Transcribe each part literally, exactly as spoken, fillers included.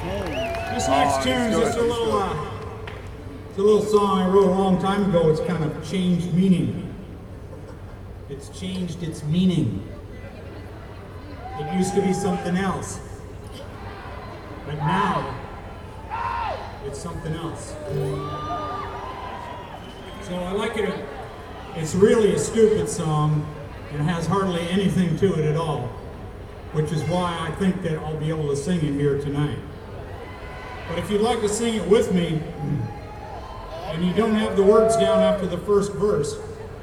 This next tune is just a little, uh, it's a little song I wrote a long time ago. It's kind of changed meaning. It's changed its meaning. It used to be something else, but now it's something else. So I like it. It's really a stupid song and has hardly anything to it at all, which is why I think that I'll be able to sing it here tonight. But if you'd like to sing it with me, and you don't have the words down after the first verse,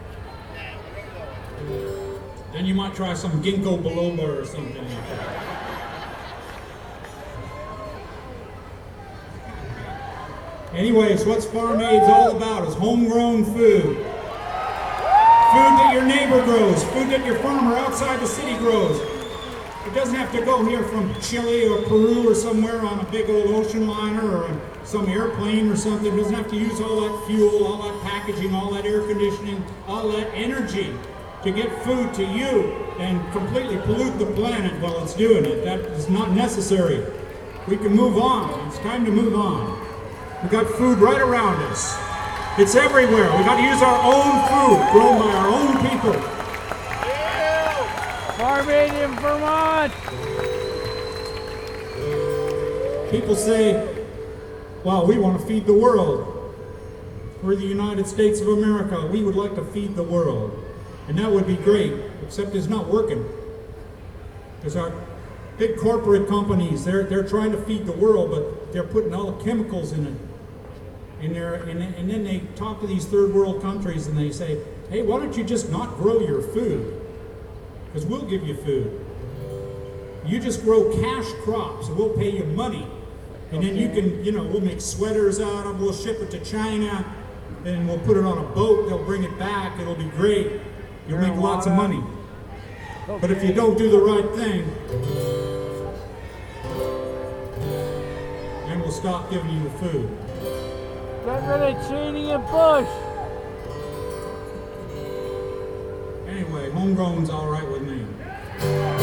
then you might try some ginkgo biloba or something like that. Anyways, what's Farm Aid's all about is homegrown food. Food that your neighbor grows, food that your farmer outside the city grows. It doesn't have to go here from Chile or Peru or somewhere on a big old ocean liner or on some airplane or something. It doesn't have to use all that fuel, all that packaging, all that air conditioning, all that energy to get food to you and completely pollute the planet while it's doing it. That is not necessary. We can move on. It's time to move on. We've got food right around us. It's everywhere. We've got to use our own food grown by our own people. Farm Aid in Vermont! People say, well, we want to feed the world. We're the United States of America. We would like to feed the world. And that would be great, except it's not working. Because our big corporate companies, they're, they're trying to feed the world, but they're putting all the chemicals in it. And, they're, and, and then they talk to these third world countries and they say, hey, why don't you just not grow your food? Because we'll give you food. You just grow cash crops and we'll pay you money. And then you can, you know, we'll make sweaters out of it, we'll ship it to China, and we'll put it on a boat, they'll bring it back, it'll be great. You'll make lots of money. But if you don't do the right thing, then we'll stop giving you the food. Get rid of Cheney and Bush! Anyway, homegrown's all right with me.